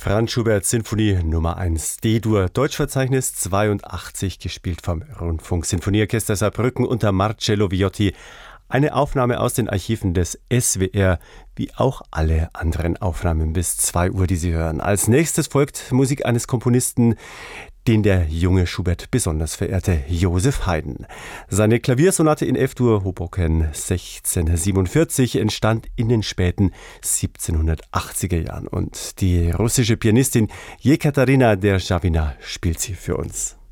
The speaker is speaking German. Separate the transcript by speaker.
Speaker 1: Franz Schubert, Sinfonie Nummer 1, D-Dur, Deutschverzeichnis 82, gespielt vom Rundfunk-Sinfonieorchester Saarbrücken unter Marcello Viotti. Eine Aufnahme aus den Archiven des SWR, wie auch alle anderen Aufnahmen bis 2 Uhr, die Sie hören. Als nächstes folgt Musik eines Komponisten, den der junge Schubert besonders verehrte, Joseph Haydn. Seine Klaviersonate in F-Dur, Hoboken 1647, entstand in den späten 1780er Jahren. Und die russische Pianistin Jekaterina Derschawina spielt sie für uns.